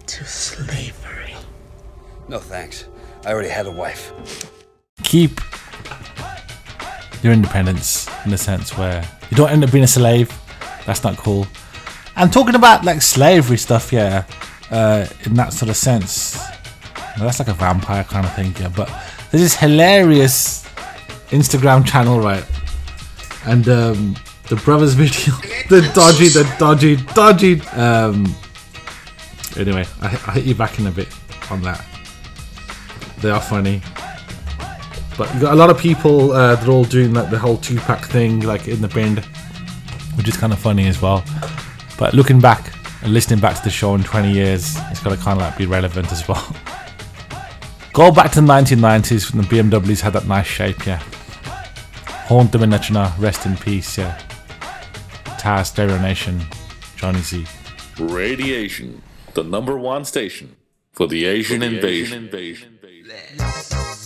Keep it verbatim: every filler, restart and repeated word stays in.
to slavery. No thanks. I already had a wife. Keep your independence in the sense where you don't end up being a slave. That's not cool. And talking about like slavery stuff, yeah, uh, in that sort of sense, well, that's like a vampire kind of thing, yeah. But there's this hilarious Instagram channel, right? And um, the brothers video, the dodgy, the dodgy, dodgy. Um, anyway, I, I'll hit you back in a bit on that. They are funny. But you got a lot of people, uh, they're all doing like the whole two-pack thing, like in the bin, which is kind of funny as well. But looking back and listening back to the show in twenty years, it's got to kind of like be relevant as well. Go back to the nineteen nineties when the B M Ws had that nice shape, yeah. Haunt them in Nachina, rest in peace, yeah. Taz, Stereo Nation, Johnny Z. Radiation, the number one station for the Asian, for the invasion. Asian invasion.